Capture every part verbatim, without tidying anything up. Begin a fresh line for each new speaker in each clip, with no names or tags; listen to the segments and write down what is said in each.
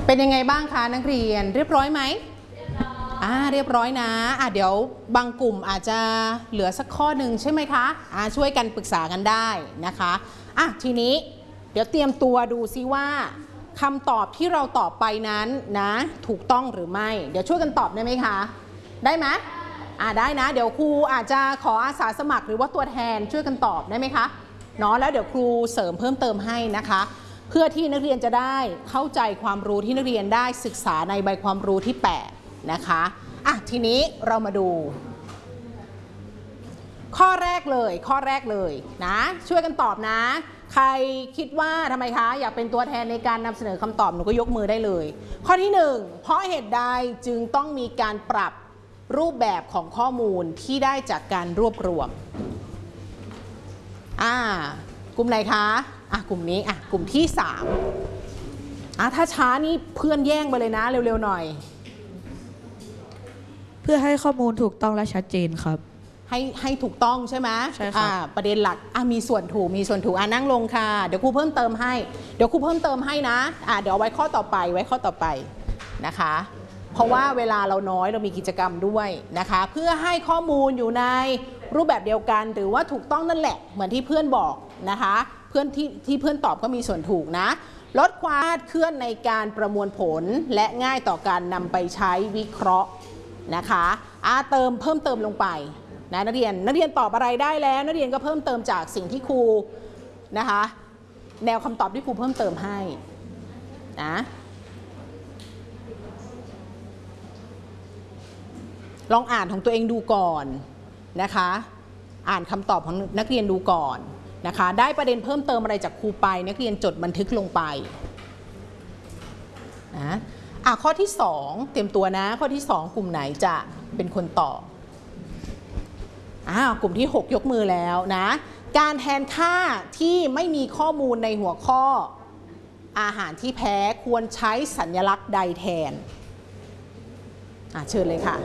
เป็นยังไงบ้างคะนักเรียนเรียบร้อยไหมอ่าเรียบร้อยนะอ่ะเดี๋ยวบางกลุ่มอาจจะเหลือสักข้อหนึ่งใช่ไหมคะอ่าช่วยกันปรึกษากันได้นะคะอ่ะทีนี้เดี๋ยวเตรียมตัวดูซิว่าคำตอบที่เราตอบไปนั้นนะถูกต้องหรือไม่เดี๋ยวช่วยกันตอบได้ไหมคะได้ไหมอ่าได้นะเดี๋ยวครูอาจจะขออาสาสมัครหรือว่าตัวแทนช่วยกันตอบได้ไหมคะเนาะแล้วเดี๋ยวครูเสริมเพิ่มเติมให้นะคะเพื่อที่นักเรียนจะได้เข้าใจความรู้ที่นักเรียนได้ศึกษาในใบความรู้ที่แปดนะคะอ่ะทีนี้เรามาดูข้อแรกเลยข้อแรกเลยนะช่วยกันตอบนะใครคิดว่าทำไมคะอยากเป็นตัวแทนในการนำเสนอคำตอบหนูก็ยกมือได้เลยข้อที่หนึ่งเพราะเหตุใดจึงต้องมีการปรับรูปแบบของข้อมูลที่ได้จากการรวบรวมอ่ากลุ่มไหนคะอ่ะกลุ่มนี้อ่ะกลุ่มที่สามอ่ะถ้าช้านี่เพื่อนแย่งไปเลยนะเร็วๆหน่อย
เพื่อให้ข้อมูลถูกต้องและชัดเจนครับ
ให้ให้ถูกต้องใช่ไหม
ใช่ครับ
ประเด็นหลักอ่ะมีส่วนถูกมีส่วนถูกอ่ะนั่งลงค่ะเดี๋ยวครูเพิ่มเติมให้เดี๋ยวครูเพิ่มเติมให้นะอ่ะเดี๋ยวเอาไว้ข้อต่อไปไว้ข้อต่อไปนะคะเพราะว่าเวลาเราน้อยเรามีกิจกรรมด้วยนะคะเพื่อให้ข้อมูลอยู่ในรูปแบบเดียวกันหรือว่าถูกต้องนั่นแหละเหมือนที่เพื่อนบอกนะคะเพื่อนที่ที่เพื่อนตอบก็มีส่วนถูกนะลดความคลาดเคลื่อนในการประมวลผลและง่ายต่อการนำไปใช้วิเคราะห์นะคะอ่ะเติมเพิ่มเติมลงไปนะนักเรียนนักเรียนตอบอะไรได้แล้วนักเรียนก็เพิ่มเติมจากสิ่งที่ครูนะคะแนวคำตอบที่ครูเพิ่มเติมให้นะลองอ่านของตัวเองดูก่อนนะคะอ่านคำตอบของนักเรียนดูก่อนนะคะได้ประเด็นเพิ่มเติมอะไรจากครูไปนักเรียนจดบันทึกลงไปนะอ่ะข้อที่สองเตรียมตัวนะข้อที่สองกลุ่มไหนจะเป็นคนตอบอ้าวกลุ่มที่หกยกมือแล้วนะการแทนค่าที่ไม่มีข้อมูลในหัวข้ออาหารที่แพ้ควรใช้สัญลักษณ์ใดแทนอ่ะเชิญเลยค่ะ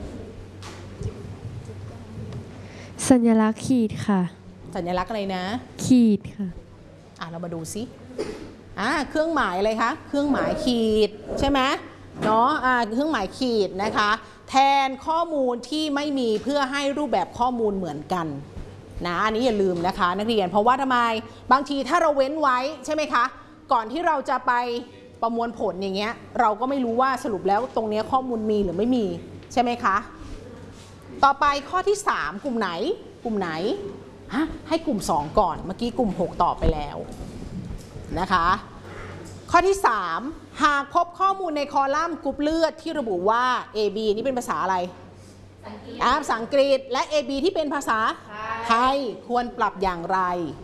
สัญลักษณ์ขีดค่ะ
สัญลักษณ์อะไรนะ
ขีดค่ะ
อ่ะเรามาดูซิอ่าเครื่องหมายอะไรคะเครื่องหมายขีดใช่ไหมเนาะอ่าเครื่องหมายขีดนะคะแทนข้อมูลที่ไม่มีเพื่อให้รูปแบบข้อมูลเหมือนกันนะอันนี้อย่าลืมนะคะนักเรียนเพราะว่าทำไมบางทีถ้าเราเว้นไว้ใช่ไหมคะก่อนที่เราจะไปประมวลผลอย่างเงี้ยเราก็ไม่รู้ว่าสรุปแล้วตรงนี้ข้อมูลมีหรือไม่มีใช่ไหมคะต่อไปข้อที่สามกลุ่มไหนกลุ่มไหนฮะให้กลุ่มสองก่อนเมื่อกี้กลุ่มหกตอบไปแล้วนะคะข้อที่สามหากพบข้อมูลในคอลัมน์กรุ๊ปเลือดที่ระบุว่า เอ บี นี่เป็นภาษาอะไรอ่าภาษาอังกฤษและ เอ บี ที่เป็นภาษาไทยควรปรับอย่างไร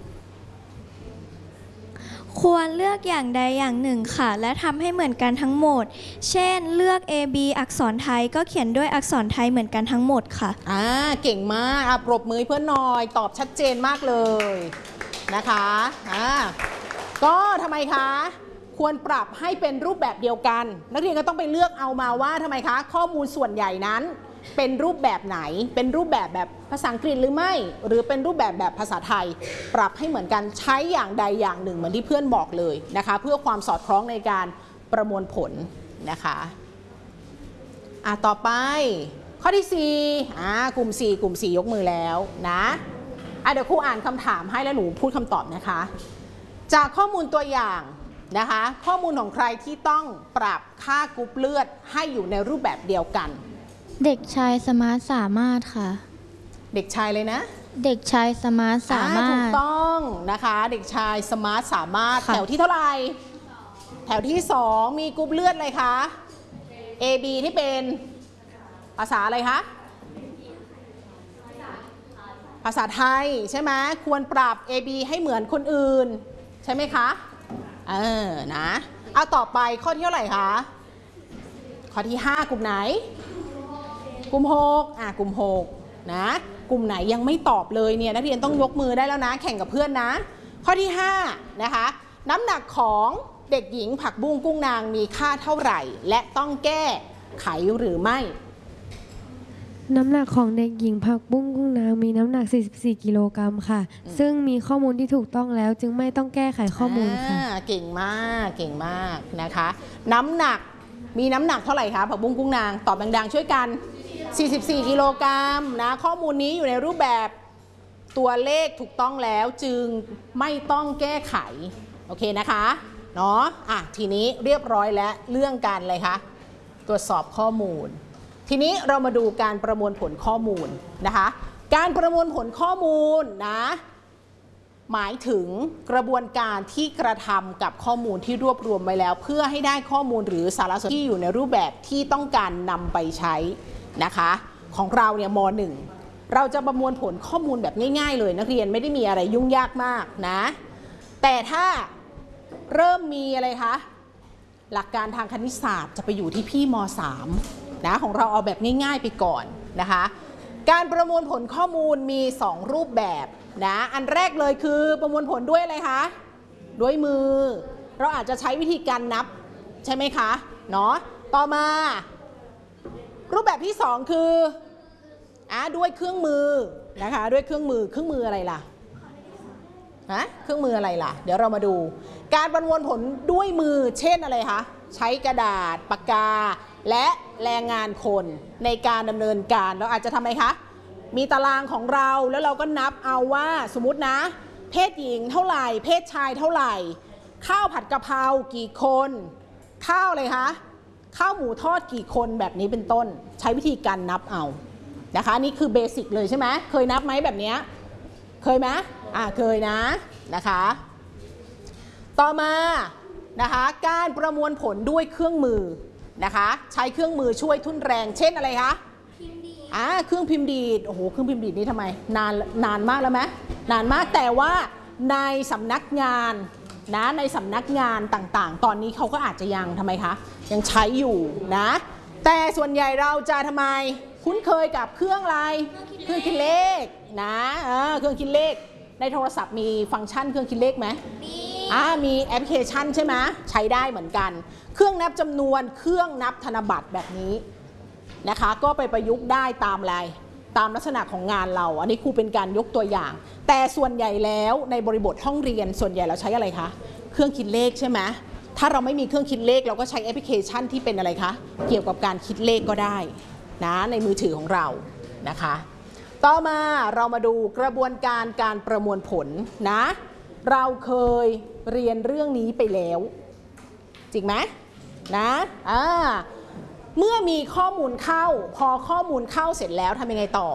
ควรเลือกอย่างใดอย่างหนึ่งค่ะและทำให้เหมือนกันทั้งหมดเช่นเลือก เอ บี อักษรไทยก็เขียนด้วยอักษรไทยเหมือนกันทั้งหมดค่ะ
อ่าเก่งมากอ่ะปรบมือเพื่อนหน่อยตอบชัดเจนมากเลยนะคะอ่าก็ทำไมคะควรปรับให้เป็นรูปแบบเดียวกันนักเรียนก็ต้องไปเลือกเอามาว่าทำไมคะข้อมูลส่วนใหญ่นั้นเป็นรูปแบบไหนเป็นรูปแบบแบบภาษาอังกฤษหรือไม่หรือเป็นรูปแบบแบบภาษาไทยปรับให้เหมือนกันใช้อย่างใดอย่างหนึ่งเหมือนที่เพื่อนบอกเลยนะคะเพื่อความสอดคล้องในการประมวลผลนะคะอ่ะต่อไปข้อที่สี่อ่ากลุ่มสี่กลุ่มสี่ยกมือแล้วนะอ่ะเดี๋ยวครูอ่านคำถามให้แล้วหนูพูดคำตอบนะคะจากข้อมูลตัวอย่างนะคะข้อมูลของใครที่ต้องปรับค่ากรุ๊ปเลือดให้อยู่ในรูปแบบเดียวกัน
เด็กชายสมาร์ทสามารถค่ะ
เด็กชายเลยนะ
เด็กชายสมาร์ทสามารถ
ถูกต้องนะคะเด็กชายสมาร์ทสามารถแถวที่เท่าไหร่แถวที่สองมีกรุ๊ปเลือดอะไรคะ เอ บี ที่เป็นภาษาอะไรคะภาษาไทยใช่ไหมควรปรับ เอ บี ให้เหมือนคนอื่นใช่ไหมคะเออนะเอาต่อไปข้อที่เท่าไหร่คะข้อที่ห้ากลุ่มไหนกลุ่มหกอ่ะกลุ่มหกนะกลุ่มไหนยังไม่ตอบเลยเนี่ยนักเรียนต้องยกมือได้แล้วนะแข่งกับเพื่อนนะข้อที่ห้านะคะน้ำหนักของเด็กหญิงผักบุ้งกุ้งนางมีค่าเท่าไหร่และต้องแก้ไขหรือไม่
น้ำหนักของเด็กหญิงผักบุ้งกุ้งนางมีน้ำหนัก สี่สิบสี่ กิโลกรัมค่ะ ซึ่งมีข้อมูลที่ถูกต้องแล้วจึงไม่ต้องแก้ไขข้อมูลค่ะ
อ่าเก่งมากเก่งมากนะคะ น้ำหนักมีน้ำหนักเท่าไหร่คะผักบุ้งกุ้งนางตอบดังๆช่วยกัน สี่สิบสี่ กิโลกรัมนะข้อมูลนี้อยู่ในรูปแบบตัวเลขถูกต้องแล้วจึงไม่ต้องแก้ไขโอเคนะคะเนาะอ่ะทีนี้เรียบร้อยแล้วเรื่องการอะไรคะตรวจสอบข้อมูลทีนี้เรามาดูการประมวลผลข้อมูลนะคะการประมวลผลข้อมูลนะหมายถึงกระบวนการที่กระทำกับข้อมูลที่รวบรวมไว้แล้วเพื่อให้ได้ข้อมูลหรือสารสนเทศที่อยู่ในรูปแบบที่ต้องการนำไปใช้นะคะของเราเนี่ยม หนึ่งเราจะประมวลผลข้อมูลแบบง่ายๆเลยนักเรียนไม่ได้มีอะไรยุ่งยากมากนะแต่ถ้าเริ่มมีอะไรคะหลักการทางคณิตศาสตร์จะไปอยู่ที่พี่ม สามนะของเราเอาแบบง่ายๆไปก่อนนะคะการประมวลผลข้อมูลมีสองรูปแบบนะอันแรกเลยคือประมวลผลด้วยอะไรคะด้วยมือเราอาจจะใช้วิธีการนับใช่ไหมคะเนาะต่อมารูปแบบที่สองคืออ่ะด้วยเครื่องมือนะคะด้วยเครื่องมือเครื่องมืออะไรล่ะฮะเครื่องมืออะไรล่ะเดี๋ยวเรามาดูการประมวลผลด้วยมือเช่นอะไรคะใช้กระดาษปากกาและแรงงานคนในการดำเนินการเราอาจจะทำไมคะมีตารางของเราแล้วเราก็นับเอาว่าสมมุตินะเพศหญิงเท่าไหร่เพศชายเท่าไหร่ข้าวผัดกะเพรากี่คนข้าวอะไรคะข้าวหมูทอดกี่คนแบบนี้เป็นต้นใช้วิธีการนับเอานะคะนี่คือเบสิกเลยใช่ไหมเคยนับไหมแบบนี้เคยไหมอ่าเคยนะนะคะต่อมานะคะการประมวลผลด้วยเครื่องมือนะคะใช้เครื่องมือช่วยทุ่นแรงเช่นอะไรคะพิมพ์ดีดอ่าเครื่องพิมพ์ดีดโอ้โหเครื่องพิมพ์ดีดนี่ทำไมนานนานมากแล้วไหมนานมากแต่ว่าในสำนักงานนะในสำนักงานต่างๆตอนนี้เขาก็อาจจะยังทำไมคะยังใช้อยู่นะแต่ส่วนใหญ่เราจะทำไมคุ้นเคยกับเครื่องอะไรเครื่องคิดเลขนะเออเครื่องคิดเลขในโทรศัพท์มีฟังก์ชันเครื่องคิดเลขไหมมีอ่ามีแอปพลิเคชันใช่ไหมใช้ได้เหมือนกันเครื่องนับจำนวนเครื่องนับธนบัตรแบบนี้นะคะก็ไปประยุกต์ได้ตามอะไรตามลักษณะของงานเราอันนี้ครูเป็นการยกตัวอย่างแต่ส่วนใหญ่แล้วในบริบทห้องเรียนส่วนใหญ่เราใช้อะไรคะเครื่องคิดเลขใช่ไหมถ้าเราไม่มีเครื่องคิดเลขเราก็ใช้แอปพลิเคชันที่เป็นอะไรคะเกี่ยวกับการคิดเลขก็ได้นะในมือถือของเรานะคะต่อมาเรามาดูกระบวนการการประมวลผลนะเราเคยเรียนเรื่องนี้ไปแล้วจริงไหมนะอ่าเมื่อมีข้อมูลเข้าพอข้อมูลเข้าเสร็จแล้วทำยังไงต่อ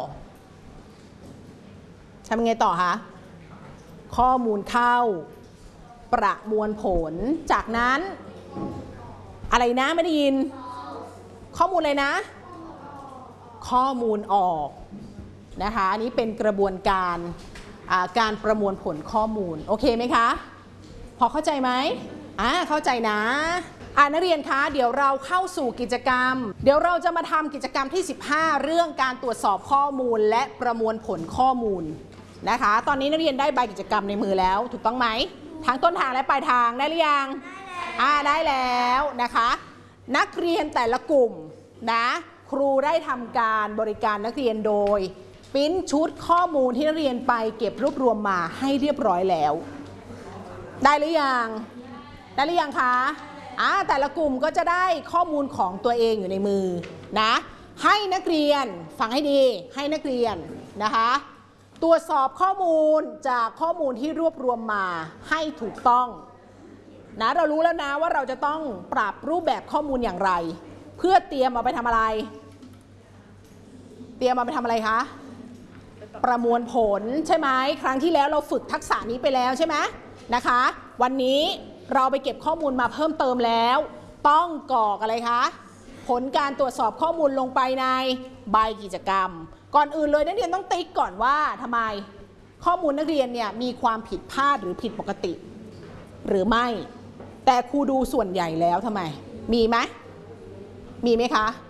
ทำยังไงต่อคะข้อมูลเข้าประมวลผลจากนั้นอะไรนะไม่ได้ยินข้อมูลอะไรนะข้อมูลออกนะคะอันนี้เป็นกระบวนการการประมวลผลข้อมูลโอเคไหมคะพอเข้าใจไหมอ่าเข้าใจนะอ่านักเรียนคะเดี๋ยวเราเข้าสู่กิจกรรมเดี๋ยวเราจะมาทำกิจกรรมที่สิบห้าเรื่องการตรวจสอบข้อมูลและประมวลผลข้อมูลนะคะตอนนี้นักเรียนได้ใบกิจกรรมในมือแล้วถูกต้องไหมทั้งต้นทางและปลายทางได้หรือยังอ่าได้แล้วนะคะนักเรียนแต่ละกลุ่มนะครูได้ทำการบริการนักเรียนโดยปริ้นชุดข้อมูลที่นักเรียนไปเก็บรวบรวมมาให้เรียบร้อยแล้วได้หรือยังได้หรือยังคะอ่าแต่ละกลุ่มก็จะได้ข้อมูลของตัวเองอยู่ในมือนะให้นักเรียนฟังให้ดีให้นักเรียนนะคะตรวจสอบข้อมูลจากข้อมูลที่รวบรวมมาให้ถูกต้องนะเรารู้แล้วนะว่าเราจะต้องปรับรูปแบบข้อมูลอย่างไรเพื่อเตรียมเอาไปทำอะไรเตรียมเอาไปทำอะไรคะประมวลผลใช่ไหมครั้งที่แล้วเราฝึกทักษะนี้ไปแล้วใช่ไหมนะคะวันนี้เราไปเก็บข้อมูลมาเพิ่มเติมแล้วต้องกรอกอะไรคะผลการตรวจสอบข้อมูลลงไปในใบกิจกรรมก่อนอื่นเลยนักเรียนต้องติ๊กก่อนว่าทำไมข้อมูลนักเรียนเนี่ยมีความผิดพลาดหรือผิดปกติหรือไม่แต่ครูดูส่วนใหญ่แล้วทำไมมีไหมมีไหมคะ